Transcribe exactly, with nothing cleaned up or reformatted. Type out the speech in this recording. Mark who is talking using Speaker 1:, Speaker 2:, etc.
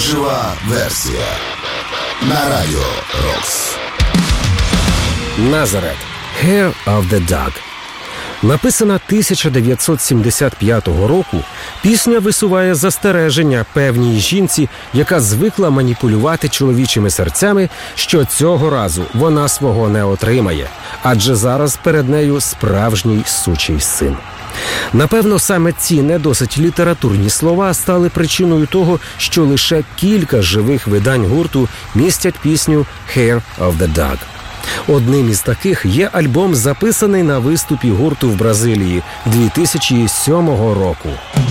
Speaker 1: Жива версія на Радіо Рокс.
Speaker 2: Назарет. Hair of the Dog. Написана тисяча дев'ятсот сімдесят п'ятого року, пісня висуває застереження певній жінці, яка звикла маніпулювати чоловічими серцями, що цього разу вона свого не отримає, адже зараз перед нею справжній сучий син. Напевно, саме ці не досить літературні слова стали причиною того, що лише кілька живих видань гурту містять пісню «Hair of the Dog». Одним із таких є альбом, записаний на виступі гурту в Бразилії дві тисячі сьомого року.